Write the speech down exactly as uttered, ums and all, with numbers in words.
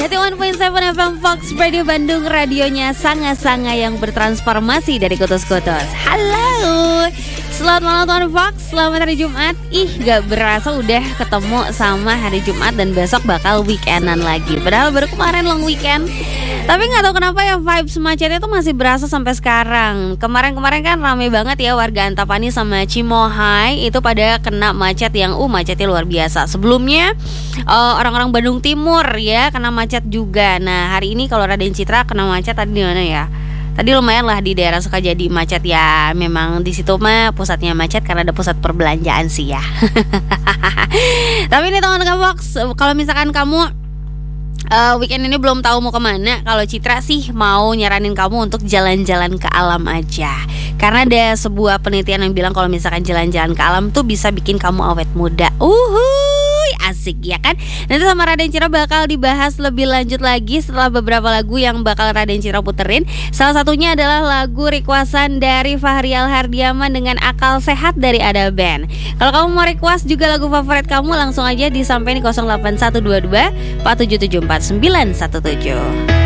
satu koma tujuh F M Fox Radio Bandung, radionya sanga-sanga yang bertransformasi dari kutus-kutus. Halo, selamat malam teman Fox, selamat hari Jumat. Ih, gak berasa udah ketemu sama hari Jumat dan besok bakal weekendan lagi. Padahal baru kemarin long weekend. Tapi gak tahu kenapa ya vibes macetnya tuh masih berasa sampai sekarang. Kemarin-kemarin kan rame banget ya warga Antapani sama Cimohai itu pada kena macet yang uh macetnya luar biasa. Sebelumnya uh, orang-orang Bandung Timur ya kena macet juga. Nah hari ini kalau Raden Citra kena macet tadi di mana ya? Tadi lumayan lah di daerah Sukajadi macet ya. Memang di situ mah pusatnya macet karena ada pusat perbelanjaan sih ya. Tapi ini teman-teman Fox, kalau misalkan kamu Uh, weekend ini belum tahu mau kemana, kalau Citra sih mau nyaranin kamu untuk jalan-jalan ke alam aja. Karena ada sebuah penelitian yang bilang kalau misalkan jalan-jalan ke alam tuh bisa bikin kamu awet muda. Uhuy, asik ya kan? Nanti sama Raden Citra bakal dibahas lebih lanjut lagi setelah beberapa lagu yang bakal Raden Citra puterin. Salah satunya adalah lagu requestan dari Fahrial Hardiaman dengan Akal Sehat dari Ada Band. Kalau kamu mau request juga lagu favorit kamu, langsung aja disampaikan di nol delapan satu dua dua empat tujuh tujuh empat sembilan satu tujuh.